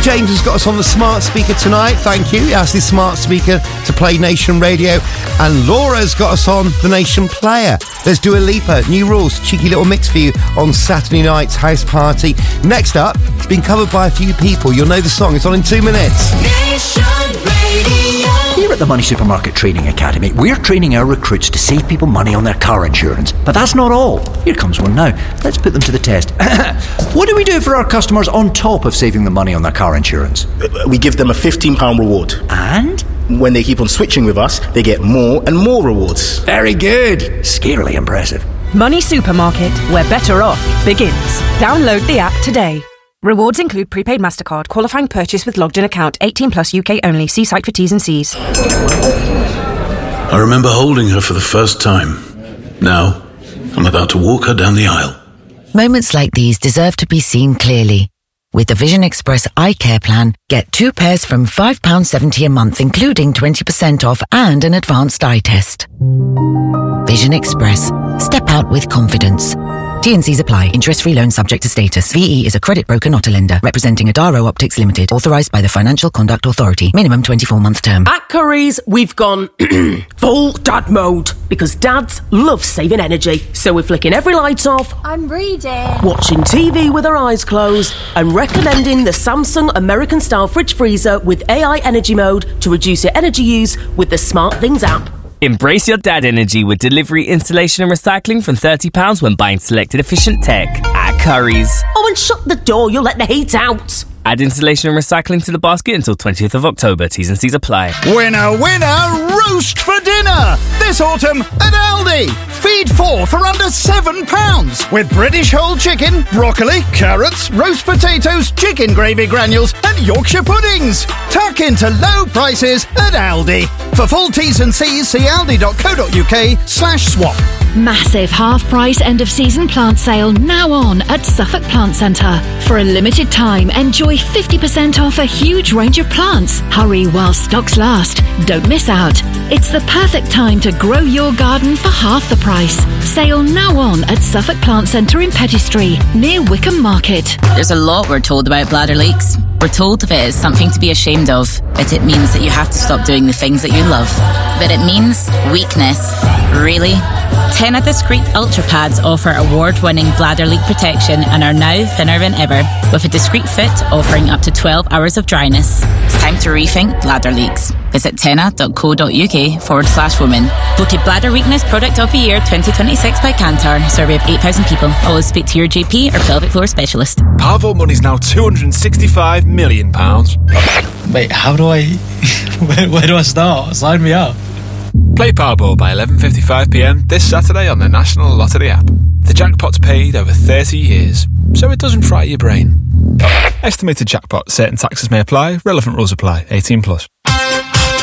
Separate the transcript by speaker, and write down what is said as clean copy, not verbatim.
Speaker 1: James has got us on the smart speaker tonight. Thank you. He asked his smart speaker to play Nation Radio. And Laura's got us on the Nation Player. There's Dua Lipa, New Rules, cheeky little mix for you on Saturday night's house party. Next up, it's been covered by a few people. You'll know the song. It's on in 2 minutes.
Speaker 2: Nation Radio.
Speaker 3: Here at the Money Supermarket Training Academy, we're training our recruits to save people money on their car insurance. But that's not all. Here comes one now. Let's put them to the test. What do we do for our customers on top of saving them money on their car insurance?
Speaker 4: We give them a £15 reward.
Speaker 3: And?
Speaker 4: When they keep on switching with us, they get more and more rewards.
Speaker 3: Very good. Scarily impressive.
Speaker 5: Money Supermarket, where better off begins. Download the app today. Rewards include prepaid MasterCard, qualifying purchase with logged-in account, 18 plus UK only. See site for T's and C's.
Speaker 6: I remember holding her for the first time. Now, I'm about to walk her down the aisle.
Speaker 7: Moments like these deserve to be seen clearly. With the Vision Express Eye Care Plan, get 2 pairs from £5.70 a month, including 20% off and an advanced eye test. Vision Express. Step out with confidence. T&Cs apply. Interest-free loan subject to status. VE is a credit broker, not a lender. Representing Adaro Optics Limited. Authorised by the Financial Conduct Authority. Minimum 24-month term.
Speaker 8: At Curry's, we've gone full dad mode. Because dads love saving energy. So we're flicking every light off.
Speaker 9: I'm reading.
Speaker 8: Watching TV with our eyes closed. And recommending the Samsung American-style fridge freezer with AI energy mode to reduce your energy use with the SmartThings app.
Speaker 10: Embrace your dad energy with delivery, installation and recycling from £30 when buying selected efficient tech at Curry's.
Speaker 8: Oh, and shut the door, you'll let the heat out.
Speaker 10: Add installation and recycling to the basket until 20th of October. T's and C's apply.
Speaker 11: Winner, winner, roast for dinner! This autumn at Aldi. Feed 4 for under £7 with British whole chicken, broccoli, carrots, roast potatoes, chicken gravy granules and Yorkshire puddings. Tuck into low prices at Aldi. For full T's and C's, see aldi.co.uk/swap.
Speaker 12: Massive half-price end-of-season plant sale now on at Suffolk Plant Centre. For a limited time, enjoy 50% off a huge range of plants. Hurry while stocks last. Don't miss out. It's the perfect time to grow your garden for half the price. Sale now on at Suffolk Plant Centre in Pettistry, near Wickham Market.
Speaker 13: There's a lot we're told about bladder leaks. We're told that it is something to be ashamed of, that it means that you have to stop doing the things that you love. But it means weakness. Really? Tena Discreet Ultra Pads offer award-winning bladder leak protection and are now thinner than ever, with a discreet fit offering up to 12 hours of dryness. It's time to rethink bladder leaks. Visit tena.co.uk/women. Voted Bladder Weakness Product of the Year 2026 by Kantar. Survey of 8,000 people. Always speak to your GP or pelvic floor specialist.
Speaker 14: Powerball money's now £265 million.
Speaker 15: Wait, how do I... where do I start? Sign me up.
Speaker 14: Play Powerball by 11:55pm this Saturday on the National Lottery app. The jackpot's paid over 30 years, so it doesn't fry your brain. Estimated jackpot. Certain taxes may apply. Relevant rules apply. 18+.